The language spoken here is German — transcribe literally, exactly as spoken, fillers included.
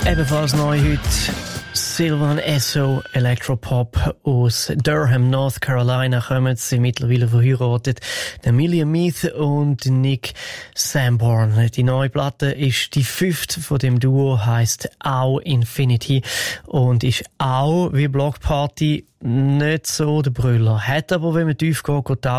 Ebenfalls neu heute Sylvan Esso Electropop aus Durham, North Carolina kommen. Sie sind mittlerweile verheiratet. Der Million Meath und Nick Sanborn. Die neue Platte ist die fünfte von dem Duo, heisst Au Infinity und ist auch wie Block Party nicht so der Brüller. Hat aber, wenn man tief geht, geht